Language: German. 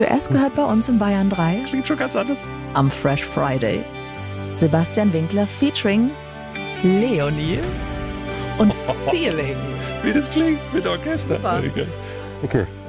Zuerst gehört bei uns in Bayern 3 Klingt schon ganz anders. am Fresh Friday Sebastian Winkler featuring Leonie und Feeling. Wie das klingt mit Orchester. Super. Okay.